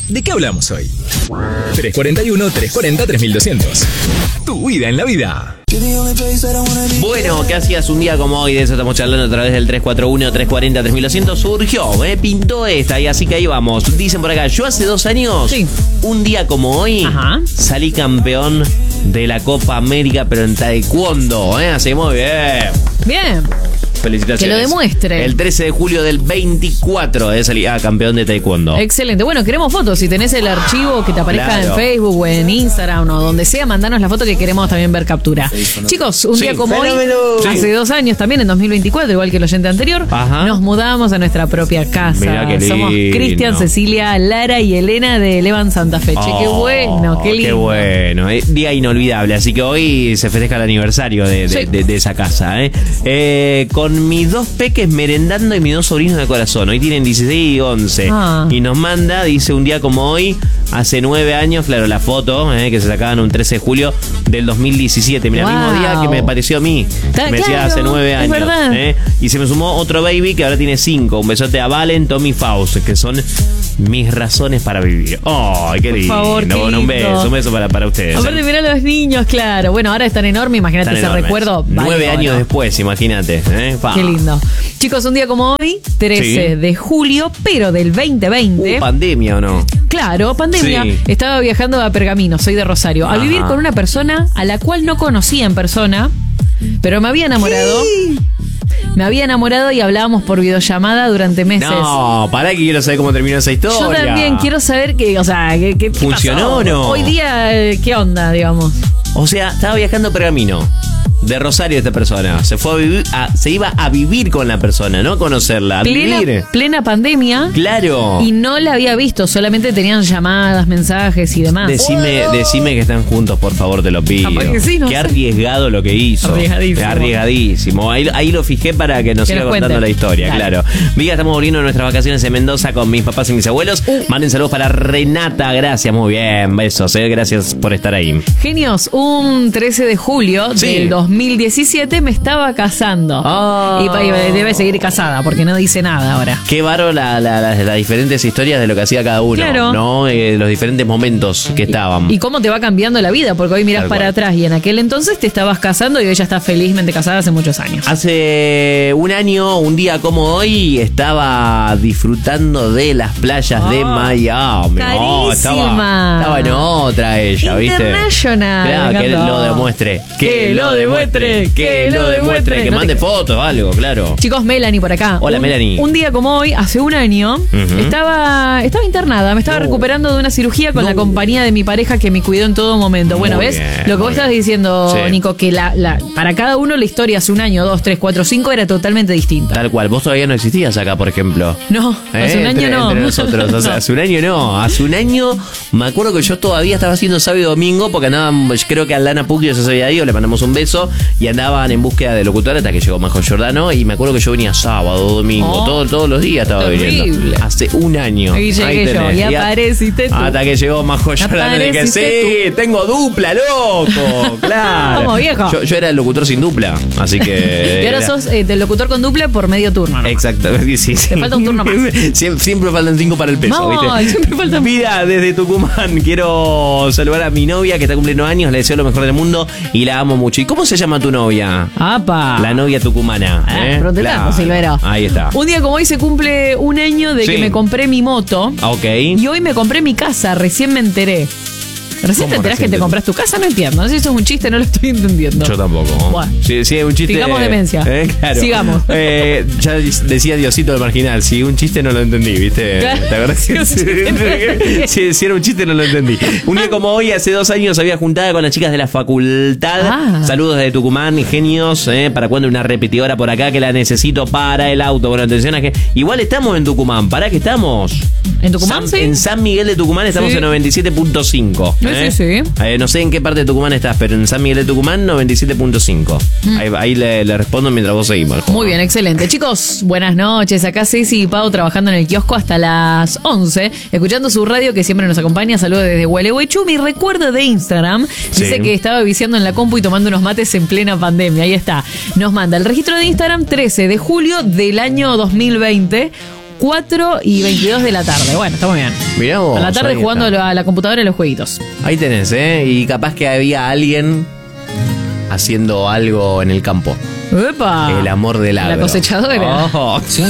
¿de qué hablamos hoy? 341-340-3200. Tu vida en la vida. Bueno, ¿qué hacías un día como hoy? De eso estamos charlando a través del 341-340-3200. Surgió, pintó esta y así que ahí vamos. Dicen por acá, yo hace 2 años, un día como hoy, salí campeón de la Copa América, pero en taekwondo, así que muy bien. Bien. Felicitaciones. Que lo demuestre. El 13 de julio del 24 salí campeón de taekwondo. Excelente. Bueno, queremos fotos. Si tenés el archivo que te aparezca en Facebook o en Instagram o donde sea, mandanos la foto que queremos también ver captura. Chicos, un día como hoy, hace 2 años también, en 2024, igual que el oyente anterior, nos mudamos a nuestra propia casa. Mirá qué lindo. Somos Cristian, Cecilia, Lara y Elena de Levan Santa Fe. Che, qué bueno, qué lindo. Qué bueno. Día inolvidable. Así que hoy se festeja el aniversario de esa casa. Con mis 2 peques merendando y mis 2 sobrinos de corazón. Hoy tienen 16 y 11. Y nos manda, dice, un día como hoy, hace 9 años, claro, la foto que se sacaban un 13 de julio del 2017. Mira, el mismo día que me pareció a mí. Me decía hace 9 años. Es verdad. Y se me sumó otro baby que ahora tiene 5. Un besote a Valen, Tommy Faust, que son mis razones para vivir. ¡Ay, qué lindo! Por favor, qué lindo. Un beso para ustedes. Aparte, mirá a los niños, claro. Bueno, ahora están enormes, imagínate ese recuerdo. 9 años después, imagínate. Qué lindo. Chicos, un día como hoy, 13 de julio, pero del 2020. ¿Pandemia o no? Claro, pandemia. Estaba viajando a Pergamino, soy de Rosario, a vivir con una persona a la cual no conocía en persona, pero me había enamorado. Me había enamorado y hablábamos por videollamada durante meses. No, pará que quiero saber cómo terminó esa historia. Yo también quiero saber qué ¿funcionó pasó? o no? Hoy día, ¿qué onda, digamos? O sea, estaba viajando a Pergamino. De Rosario esta persona. Se fue a vivir, se iba a vivir con la persona, no a conocerla, a vivir. Plena pandemia. Claro. Y no la había visto, solamente tenían llamadas, mensajes y demás. Decime que están juntos, por favor, te lo pido. Que sí, no Qué sé. arriesgado lo que hizo. Arriesgadísimo. Ahí lo fijé para que nos siga contando la historia, claro. Mira, estamos volviendo a nuestras vacaciones en Mendoza con mis papás y mis abuelos. Manden saludos para Renata, gracias, muy bien, besos, gracias por estar ahí. Genios, un 13 de julio del 2017 me estaba casando. Y debe seguir casada porque no dice nada ahora. Qué bárbaro las diferentes historias de lo que hacía cada uno, claro. ¿no? Los diferentes momentos que estaban. Y cómo te va cambiando la vida, porque hoy mirás para atrás y en aquel entonces te estabas casando y ella está felizmente casada hace muchos años. Hace un año, un día como hoy, estaba disfrutando de las playas de Miami. Estaba en otra ella, ¿viste? International. Claro, que lo demuestre. Que lo demuestre. Que mande fotos, algo, claro. Chicos, Melanie por acá. Hola, Melanie. Un día como hoy, hace un año, estaba internada. Me estaba recuperando de una cirugía con la compañía de mi pareja que me cuidó en todo momento. Bueno, ¿ves? Lo que vos estabas diciendo, Nico, que para cada uno la historia hace un año, 2, 3, 4, 5 era totalmente distinta. Tal cual. Vos todavía no existías acá, por ejemplo. No, hace un año no. Entre nosotros. O sea, hace un año no. Hace un año me acuerdo que yo todavía estaba haciendo sábado y domingo porque andaban, creo que Aldana Pucchio se había ido, le mandamos un beso y andaban en búsqueda de locutor hasta que llegó Majo Giordano y me acuerdo que yo venía sábado, domingo, todos los días estaba viniendo. Hace un año. Y llegué yo y apareciste tú. Hasta que llegó Majo Giordano y dije, sí, tengo dupla, loco. Claro. Vamos, viejo. Yo era el locutor sin dupla, así que... Y ahora sos del locutor con dupla por medio turno, ¿no? Exacto. Sí. Te falta un turno más. Siempre faltan 5 para el peso, no, ¿viste? Siempre faltan. Mira, desde Tucumán quiero saludar a mi novia que está cumpliendo años, le deseo lo mejor del mundo y la amo mucho. ¿Y cómo se llama tu novia? ¡Apa! La novia tucumana. Claro. Silvero. Ahí está. Un día como hoy se cumple un año de que me compré mi moto. Ok. Y hoy me compré mi casa, recién me enteré. ¿Recién te enterás que te compras tu casa? No entiendo. No sé si eso es un chiste, no lo estoy entendiendo. Yo tampoco. Bueno. Sí, es un chiste. Sigamos demencia. Claro. Sigamos. Ya decía Diosito del Marginal. Si un chiste no lo entendí, ¿viste? Claro. ¿Te acuerdas? Si era un chiste no lo entendí. Un día como hoy, hace 2 años, había juntada con las chicas de la facultad. Saludos desde Tucumán, genios. ¿Para cuándo una repetidora por acá que la necesito para el auto? Bueno, atención a que igual estamos en Tucumán. ¿Para qué estamos? ¿En Tucumán? Sí. En San Miguel de Tucumán estamos en 97.5. Sí. No sé en qué parte de Tucumán estás, pero en San Miguel de Tucumán 97.5. Ahí le respondo mientras vos seguimos. Muy bien, excelente. Chicos, buenas noches. Acá Ceci y Pau trabajando en el kiosco hasta las 11, escuchando su radio que siempre nos acompaña. Saludos desde Gualeguaychú. Mi recuerdo de Instagram dice que estaba viciando en la compu y tomando unos mates en plena pandemia. Ahí está. Nos manda el registro de Instagram 13 de julio del año 2020. 4:22 de la tarde. Bueno, está muy bien. Mirá vos. A la tarde jugando a la computadora y los jueguitos. Ahí tenés, y capaz que había alguien haciendo algo en el campo. ¡Epa! El amor del agro. La cosechadora. Oh.